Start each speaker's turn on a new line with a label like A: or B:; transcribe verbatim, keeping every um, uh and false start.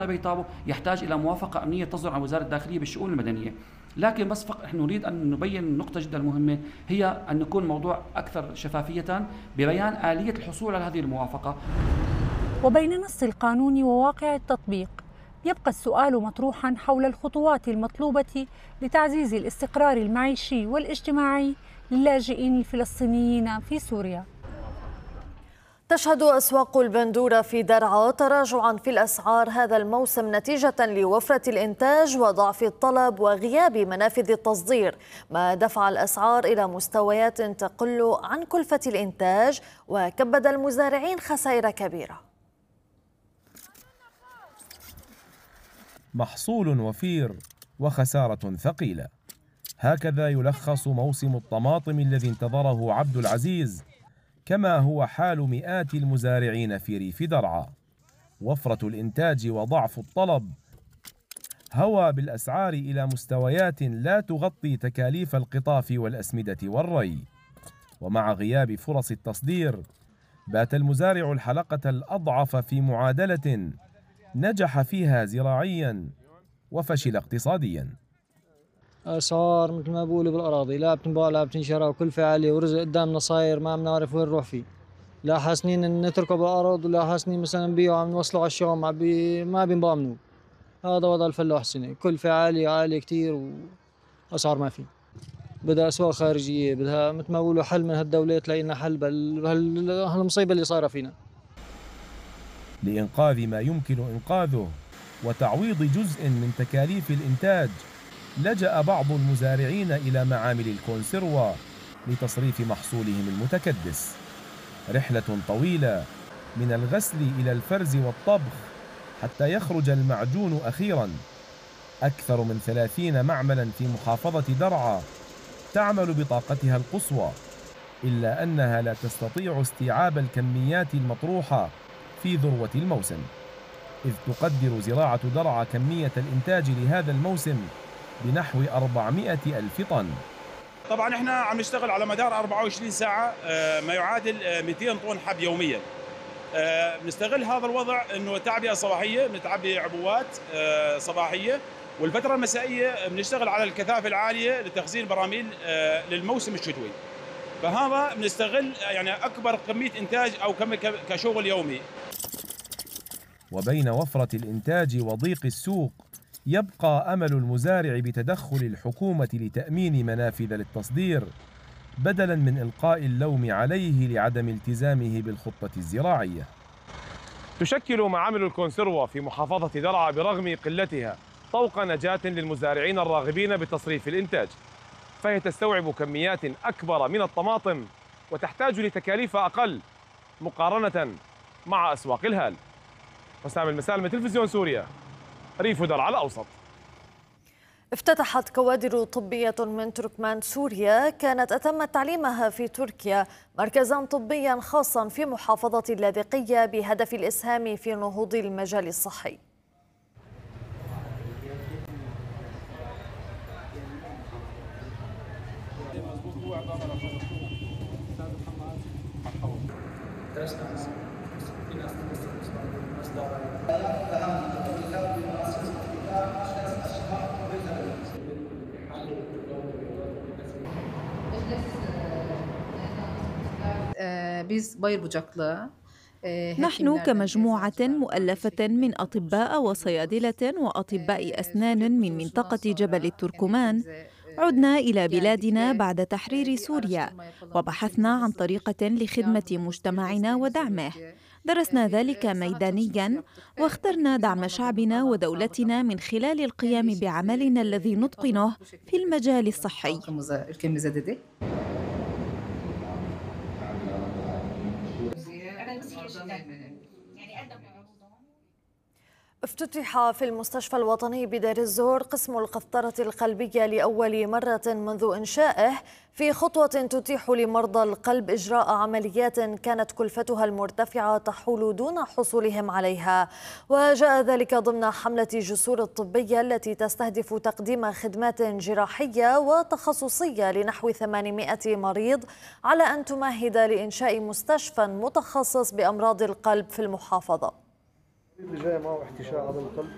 A: بيطابه يحتاج إلى موافقة أمنية تصدر عن وزارة الداخلية بالشؤون المدنية. لكن بس فقط نحن نريد أن نبين نقطة جدا مهمة، هي أن يكون الموضوع أكثر شفافية ببيان آلية الحصول على هذه الموافقة.
B: وبين نص القانون وواقع التطبيق يبقى السؤال مطروحا حول الخطوات المطلوبة لتعزيز الاستقرار المعيشي والاجتماعي للاجئين الفلسطينيين في سوريا.
C: تشهد أسواق البندورة في درعا تراجعا في الأسعار هذا الموسم نتيجة لوفرة الإنتاج وضعف الطلب وغياب منافذ التصدير، ما دفع الأسعار إلى مستويات تقل عن كلفة الإنتاج وكبد المزارعين خسائر كبيرة.
D: محصول وفير وخسارة ثقيلة، هكذا يلخص موسم الطماطم الذي انتظره عبد العزيز، كما هو حال مئات المزارعين في ريف درعا. وفرة الإنتاج وضعف الطلب هوى بالأسعار إلى مستويات لا تغطي تكاليف القطاف والأسمدة والري، ومع غياب فرص التصدير بات المزارع الحلقة الأضعف في معادلة نجح فيها زراعيا وفشل اقتصاديا.
E: أسعار مثل ما بقولوا بالأراضي لا بتنباع لا بتنشرى وكلفة عالية ورزق قدامنا صاير ما بنعرف وين نروح فيه، لا حاسنين نتركه بالأرض ولا حاسنين مثلا نبيعه عم نوصله على الشغل ما بي ما بينضامنوا. هذا وضع الفلاح السنة، كلفة عالية عالية كتير وأسعار ما في. بدها أسواق خارجية، بدها مثل ما بقولوا حل من هالدولة تلاقي لنا حل بهالمصيبة اللي صايرة فينا.
D: لإنقاذ ما يمكن إنقاذه وتعويض جزء من تكاليف الإنتاج لجأ بعض المزارعين إلى معامل الكونسيروا لتصريف محصولهم المتكدس. رحلة طويلة من الغسل إلى الفرز والطبخ حتى يخرج المعجون أخيرا. أكثر من ثلاثين معملا في محافظة درعا تعمل بطاقتها القصوى، إلا أنها لا تستطيع استيعاب الكميات المطروحة في ذروة الموسم، إذ تقدر زراعة درعا كمية الإنتاج لهذا الموسم بنحو أربعمئة ألف طن.
F: طبعا احنا عم نشتغل على مدار أربعة وعشرين ساعة ما يعادل مئتين طن حب يوميا. بنستغل هذا الوضع انه تعبئة صباحية، بنتعبي عبوات صباحية، والفترة المسائية بنشتغل على الكثافة العالية لتخزين براميل للموسم الشتوي. فهذا بنستغل يعني أكبر كمية إنتاج أو كشغل يومي.
D: وبين وفرة الإنتاج وضيق السوق يبقى أمل المزارع بتدخل الحكومة لتأمين منافذ للتصدير، بدلا من إلقاء اللوم عليه لعدم التزامه بالخطة الزراعية.
G: تشكل معامل الكونسيروا في محافظة درعا برغم قلتها طوق نجاة للمزارعين الراغبين بتصريف الإنتاج، فهي تستوعب كميات أكبر من الطماطم وتحتاج لتكاليف أقل مقارنة مع أسواق الهال. حسام المسالم، تلفزيون سوريا، ريف درعا الأوسط.
C: افتتحت كوادر طبية من تركمان سوريا كانت أتمت تعليمها في تركيا مركزا طبيا خاصا في محافظة اللاذقية بهدف الإسهام في نهوض المجال الصحي.
H: نحن كمجموعة مؤلفة من أطباء وصيادلة وأطباء أسنان من منطقة جبل التركمان عدنا إلى بلادنا بعد تحرير سوريا، وبحثنا عن طريقة لخدمة مجتمعنا ودعمه. درسنا ذلك ميدانياً واخترنا دعم شعبنا ودولتنا من خلال القيام بعملنا الذي نتقنه في المجال الصحي.
C: افتتح في المستشفى الوطني بدير الزور قسم القسطرة القلبية لأول مرة منذ إنشائه، في خطوة تتيح لمرضى القلب إجراء عمليات كانت كلفتها المرتفعة تحول دون حصولهم عليها. وجاء ذلك ضمن حملة جسور الطبية التي تستهدف تقديم خدمات جراحية وتخصصية لنحو ثمانمئة مريض، على أن تمهد لإنشاء مستشفى متخصص بأمراض القلب في المحافظة.
I: اللي جاي معه احتشاء عضل القلب